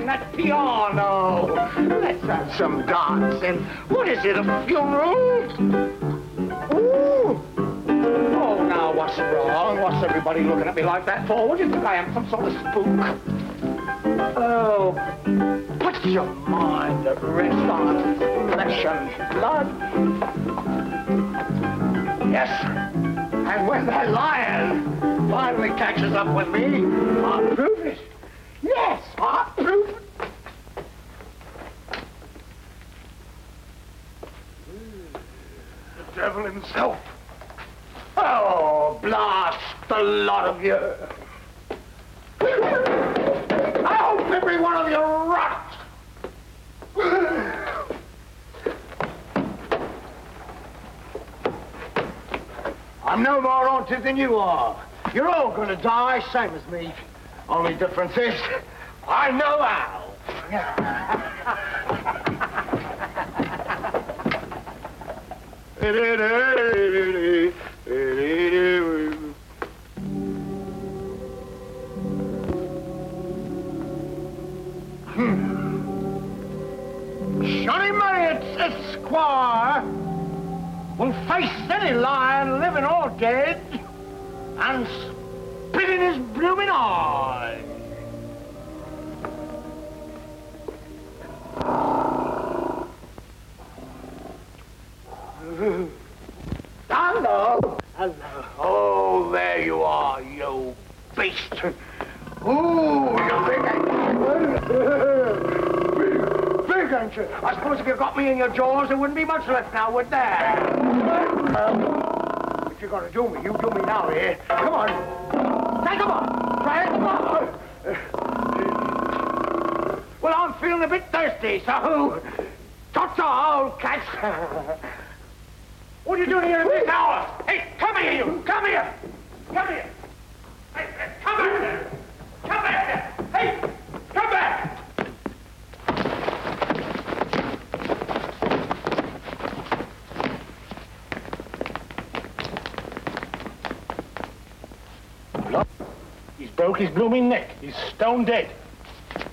that piano. Let's have some dancing. What is it, a funeral? Ooh. Oh, now, what's wrong? What's everybody looking at me like that for? What do you think I am, some sort of spook? Oh, put your mind at rest on flesh and blood. Yes, and when that lion finally catches up with me, I'll prove it. Yes, I'll prove it. The devil himself. Oh, blast the lot of you. I hope every one of you rot. I'm no more haunted than you are. You're all gonna die, same as me. Only difference is, I know how. Johnny Marriott, Esquire, will face any lion, living or dead, and spit in his blooming eye. Hello. Hello. Oh, there you are, you beast. Ooh, you big big, ain't you? I suppose if you got me in your jaws, there wouldn't be much left now, would there? If you're gonna do me, you do me now, eh? Come on. Take them on. Try it, come on. Well, I'm feeling a bit thirsty, so ta-ta, old cat. What are you doing here in this hour? Hey, come here, you! Come here! Come here! Hey, come back there! Come back there! Hey, come back! Look, he's broke his blooming neck. He's stone dead.